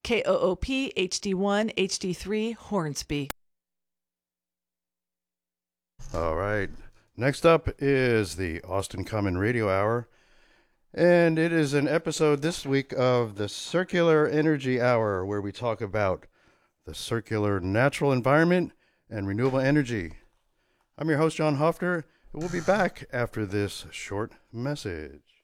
KOOP HD1 HD3 Hornsby. All right. Next up is the Austin Common Radio Hour. And it is an episode this week of the Circular Energy Hour, where we talk about the circular natural environment and renewable energy. I'm your host, John Hoffner, and we'll be back after this short message.